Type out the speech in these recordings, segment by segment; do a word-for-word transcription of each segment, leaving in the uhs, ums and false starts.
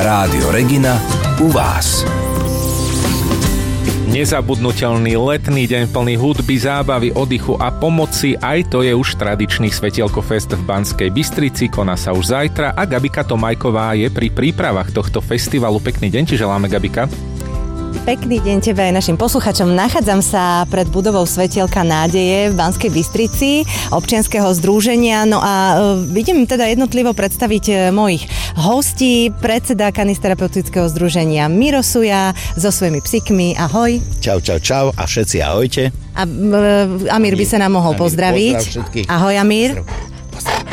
Rádio Regina u vás. Nezabudnutelný letný deň plný hudby, zábavy, oddychu a pomoci, aj to je už tradičný Svetielko-fest v Banskej Bystrici, koná sa už zajtra a Gabika Tomajková je pri prípravách tohto festivalu. Pekný deň ti želáme, Gabika. Pekný deň tebe aj našim posluchačom. Nachádzam sa pred budovou Svetielka nádeje v Banskej Bystrici, občianskeho združenia. No a uh, idem teda jednotlivo predstaviť uh, mojich hostí, predseda Kanisterapeutického združenia Miro Suja so svojimi psíkmi. Ahoj. Čau, čau, čau a všetci ahojte. A uh, Amír by sa nám mohol Amír, pozdraviť. Pozdrav všetkých. Ahoj, Amír. Pozdrav.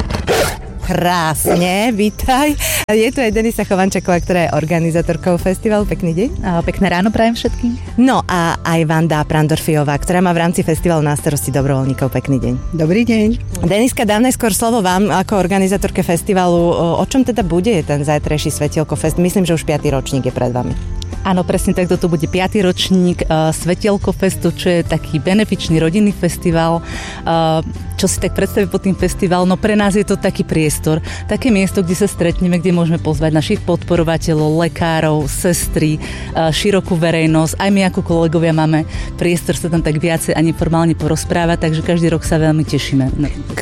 Krásne, vítaj. Je tu aj Denisa Chovančáková, ktorá je organizátorkou festivalu. Pekný deň. Pekné ráno prajem všetkým. No a aj Vanda Prandorfiová, ktorá má v rámci festivalu na starosti dobrovoľníkov. Pekný deň. Dobrý deň. Deniska, dám najskôr slovo vám ako organizátorke festivalu. O čom teda bude ten zajtrajší Svetielko-fest? Myslím, že už piaty ročník je pred vami. Áno, presne takto, to bude piaty ročník uh, Svetielko-festu, čo je taký benefičný rodinný festival. Uh, čo si tak predstaví pod tým festival? No pre nás je to taký priestor, také miesto, kde sa stretneme, kde môžeme pozvať našich podporovateľov, lekárov, sestry, uh, širokú verejnosť. Aj my ako kolegovia máme priestor sa tam tak viacej a neformálne porozprávať, takže každý rok sa veľmi tešíme.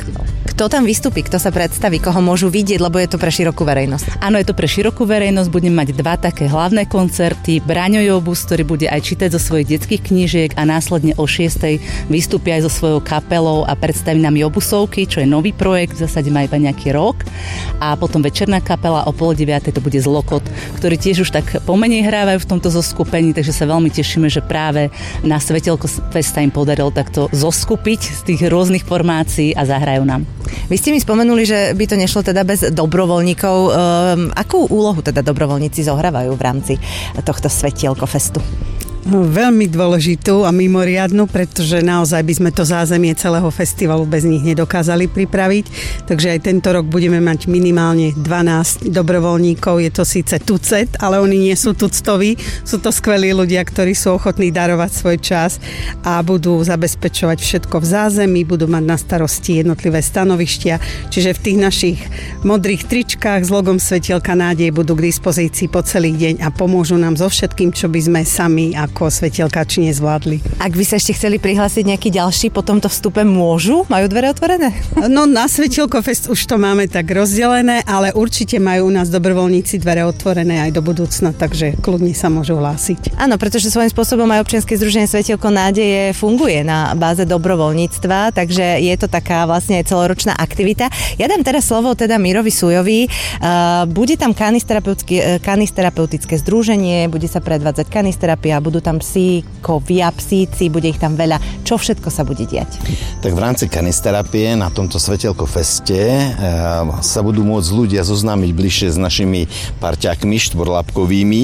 Kto tam vystúpi, kto sa predstaví, koho môžu vidieť, lebo je to pre širokú verejnosť? Áno, je to pre širokú verejnosť, budeme mať dva také hlavné koncerty. Braňo Jobus, ktorý bude aj čítať zo svojich detských knížiek a následne o šiestej vystúpi aj so svojou kapelou a predstaví nám Jobusovky, čo je nový projekt, v zásade má iba nejaký rok. A potom večerná kapela o pol deviatej to bude Zlokot, ktorí tiež už tak pomenej hrávajú v tomto zoskupení, takže sa veľmi tešíme, že práve na Svetielko-fest sa im podarilo takto zoskupiť z tých rôznych formácií a zahrajú nám. Vy ste mi spomenuli, že by to nešlo teda bez dobrovoľníkov. Um, akú úlohu teda dobrovoľníci zohrávajú v rámci tohto Svetielko-festu? Veľmi dôležitú a mimoriadnu, pretože naozaj by sme to zázemie celého festivalu bez nich nedokázali pripraviť. Takže aj tento rok budeme mať minimálne dvanásť dobrovoľníkov. Je to síce tucet, ale oni nie sú tuctoví. Sú to skvelí ľudia, ktorí sú ochotní darovať svoj čas a budú zabezpečovať všetko v zázemí, budú mať na starosti jednotlivé stanovištia. Čiže v tých našich modrých tričkách s logom Svetielka nádej budú k dispozícii po celý deň a pomôžu nám so všetkým, čo by sme sami ako svetielkači nezvládli. Ak by sa ešte chceli prihlásiť nejaký ďalší po tomto vstupe, môžu? Majú dvere otvorené? No na Svetielko-fest už to máme tak rozdelené, ale určite majú u nás dobrovoľníci dvere otvorené aj do budúcna, takže kľudne sa môžu hlásiť. Áno, pretože svojím spôsobom aj občianske združenie Svetielko nádeje funguje na báze dobrovoľníctva, takže je to taká vlastne aj celoročná aktivita. Ja dám teraz slovo teda Mirovi Sujovi. Uh, bude tam kanisterapeutické združenie, bude sa predvádzať kanisterapia, budú tam psíkovia, psíci, bude ich tam veľa. Čo všetko sa bude diať? Tak v rámci kanisterapie na tomto Svetielko-feste e, sa budú môcť ľudia zoznámiť bližšie s našimi parťákmi štvorlapkovými.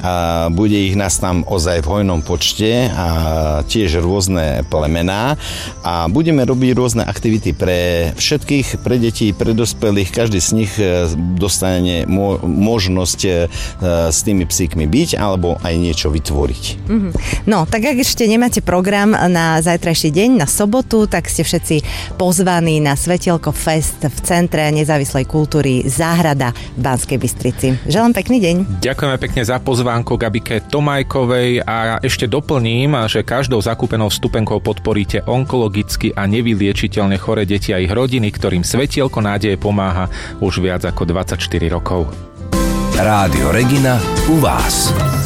A bude ich nás tam ozaj v hojnom počte a tiež rôzne plemená. A budeme robiť rôzne aktivity pre všetkých, pre detí, pre dospelých. Každý z nich dostane mo- možnosť e, s tými psíkmi byť alebo aj niečo vytvoriť. No, tak ak ešte nemáte program na zajtrajší deň, na sobotu, tak ste všetci pozvaní na Svetielko-fest v Centre nezávislej kultúry Záhrada v Banskej Bystrici. Želám pekný deň. Ďakujeme pekne za pozvánku Gabike Tomajkovej a ešte doplním, že každou zakúpenou vstupenkou podporíte onkologicky a nevyliečiteľne choré deti a ich rodiny, ktorým Svetielko nádeje pomáha už viac ako dvadsaťštyri rokov. Rádio Regina u vás.